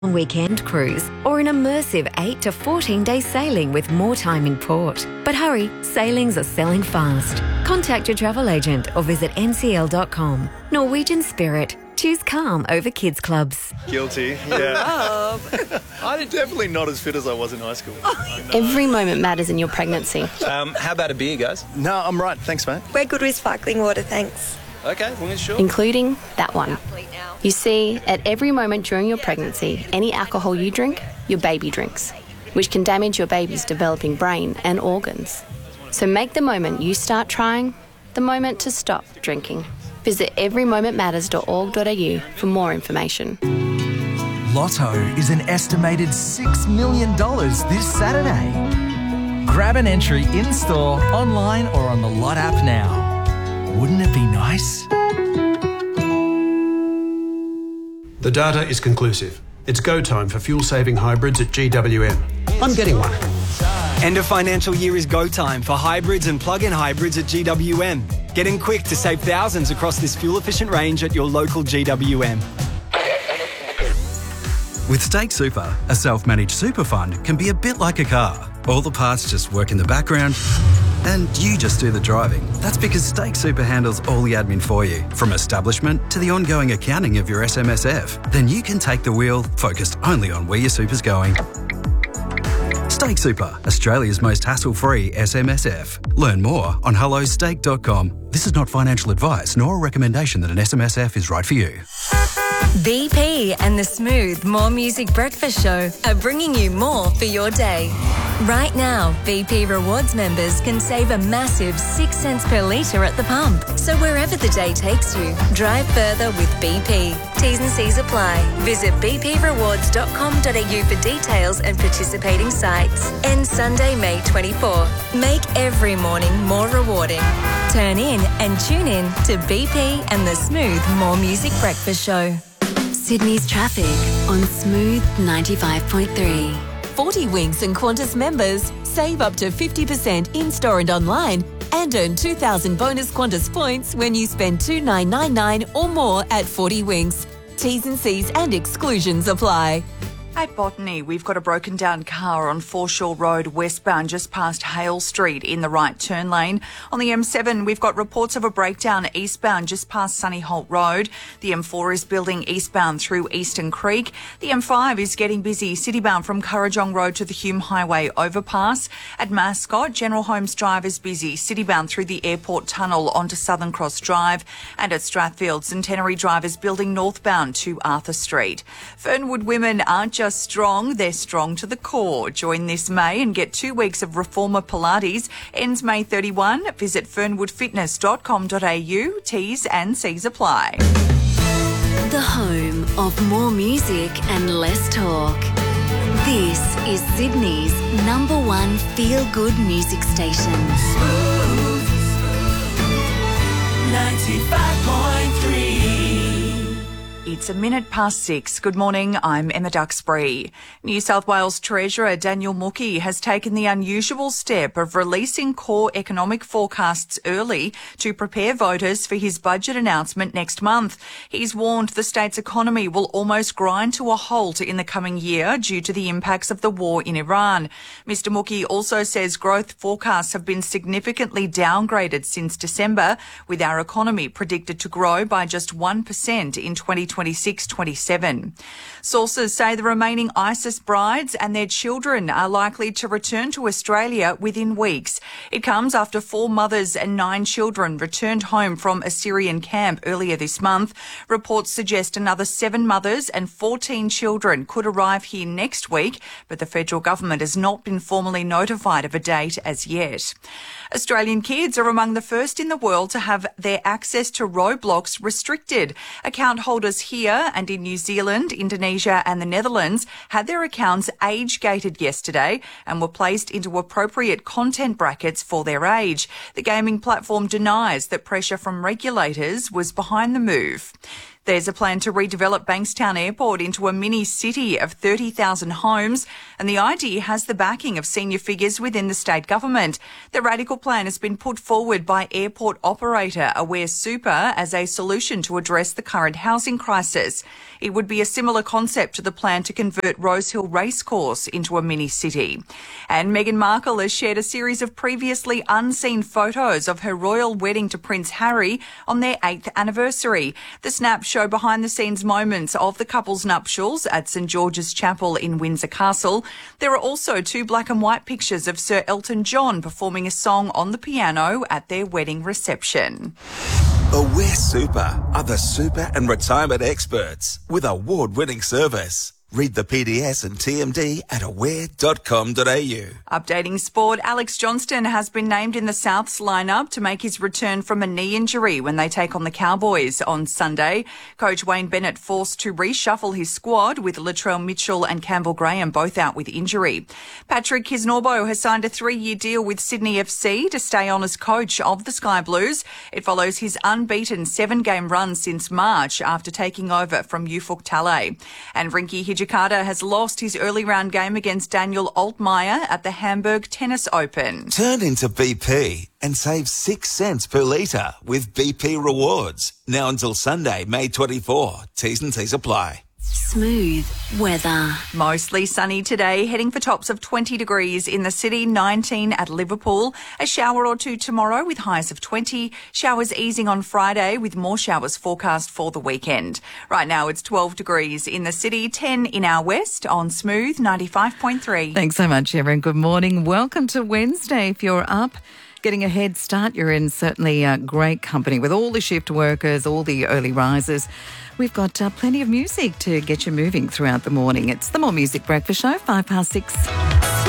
weekend cruise or an immersive 8 to 14 day sailing with more time in port. But hurry, sailings are selling fast. Contact your travel agent or visit ncl.com. Norwegian Spirit. Choose calm over kids clubs. Guilty, yeah. I'm definitely not as fit as I was in high school. Every moment matters in your pregnancy. How about a beer, guys? No, I'm right. Thanks, mate. We're good with sparkling water, thanks. Okay, well, sure. Including that one. You see, at every moment during your pregnancy, any alcohol you drink, your baby drinks, which can damage your baby's developing brain and organs. So make the moment you start trying the moment to stop drinking. Visit everymomentmatters.org.au for more information. Lotto is an estimated $6 million this Saturday. Grab an entry in-store, online or on the Lot app now. Wouldn't it be nice? The data is conclusive. It's go time for fuel-saving hybrids at GWM. I'm getting one. End of financial year is go time for hybrids and plug-in hybrids at GWM. Get in quick to save thousands across this fuel-efficient range at your local GWM. With Stake Super, a self-managed super fund can be a bit like a car. All the parts just work in the background and you just do the driving. That's because Stake Super handles all the admin for you, from establishment to the ongoing accounting of your SMSF. Then you can take the wheel, focused only on where your super's going. Stake Super, Australia's most hassle-free SMSF. Learn more on hellostake.com. This is not financial advice nor a recommendation that an SMSF is right for you. BP and the Smooth More Music Breakfast Show are bringing you more for your day. Right now, BP Rewards members can save a massive 6 cents per litre at the pump. So wherever the day takes you, drive further with BP. T's and C's apply. Visit bprewards.com.au for details and participating sites. End Sunday, May 24. Make every morning more rewarding. Turn in and tune in to BP and the Smooth More Music Breakfast Show. Sydney's traffic on Smooth 95.3. 40 Winks and Qantas members save up to 50% in-store and online and earn 2,000 bonus Qantas points when you spend $2,999 or more at 40 Winks. T's and C's and exclusions apply. At Botany, we've got a broken down car on Foreshore Road westbound just past Hale Street in the right turn lane. On the M7, we've got reports of a breakdown eastbound just past Sunny Holt Road. The M4 is building eastbound through Eastern Creek. The M5 is getting busy citybound from Currajong Road to the Hume Highway overpass. At Mascot, General Holmes Drive is busy citybound through the Airport Tunnel onto Southern Cross Drive. And at Strathfield, Centenary Drive is building northbound to Arthur Street. Fernwood women aren't just strong, they're strong to the core. Join this May and get 2 weeks of Reformer Pilates. Ends May 31. Visit fernwoodfitness.com.au. T's and C's apply. The home of more music and less talk. This is Sydney's #1 feel-good music station. Smooth 95.3. It's 6:01. Good morning, I'm Emma Duxbury. New South Wales Treasurer Daniel Mookhey has taken the unusual step of releasing core economic forecasts early to prepare voters for his budget announcement next month. He's warned the state's economy will almost grind to a halt in the coming year due to the impacts of the war in Iran. Mr Mookhey also says growth forecasts have been significantly downgraded since December, with our economy predicted to grow by just 1% in 2026-27. Sources say the remaining ISIS brides and their children are likely to return to Australia within weeks. It comes after 4 mothers and 9 children returned home from a Syrian camp earlier this month. Reports suggest another 7 mothers and 14 children could arrive here next week, but the federal government has not been formally notified of a date as yet. Australian kids are among the first in the world to have their access to Roblox restricted. Account holders here and in New Zealand, Indonesia and the Netherlands had their accounts age-gated yesterday and were placed into appropriate content brackets for their age. The gaming platform denies that pressure from regulators was behind the move. There's a plan to redevelop Bankstown Airport into a mini city of 30,000 homes, and the idea has the backing of senior figures within the state government. The radical plan has been put forward by airport operator Aware Super as a solution to address the current housing crisis. It would be a similar concept to the plan to convert Rosehill Racecourse into a mini city. And Meghan Markle has shared a series of previously unseen photos of her royal wedding to Prince Harry on their 8th anniversary. The snaps show behind-the-scenes moments of the couple's nuptials at St George's Chapel in Windsor Castle. There are also 2 black and white pictures of Sir Elton John performing a song on the piano at their wedding reception. Aware Super are the super and retirement experts with award-winning service. Read the PDS and TMD at aware.com.au. Updating sport, Alex Johnston has been named in the South's lineup to make his return from a knee injury when they take on the Cowboys on Sunday. Coach Wayne Bennett forced to reshuffle his squad with Latrell Mitchell and Campbell Graham both out with injury. Patrick Kisnorbo has signed a 3-year deal with Sydney FC to stay on as coach of the Sky Blues. It follows his unbeaten 7-game run since March after taking over from Ufuk Talay. And Rinky Hijikata has lost his early round game against Daniel Altmaier at the Hamburg Tennis Open. Turn into BP and save 6 cents per litre with BP Rewards. Now until Sunday, May 24. T's and C's apply. Smooth weather. Mostly sunny today, heading for tops of 20 degrees in the city, 19 at Liverpool. A shower or two tomorrow with highs of 20. Showers easing on Friday with more showers forecast for the weekend. Right now it's 12 degrees in the city, 10 in our west on Smooth 95.3. Thanks so much, everyone. Good morning. Welcome to Wednesday. If you're up, getting a head start, you're in certainly great company with all the shift workers, all the early risers. We've got plenty of music to get you moving throughout the morning. It's the More Music Breakfast Show, 6:05.